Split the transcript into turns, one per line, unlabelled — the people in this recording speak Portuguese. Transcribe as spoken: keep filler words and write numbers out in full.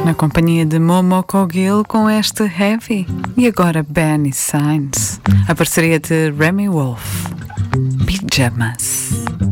na companhia de Momo Cogil com este Heavy. E agora Benny Sainz, a parceria de Remy Wolf, Pijamas.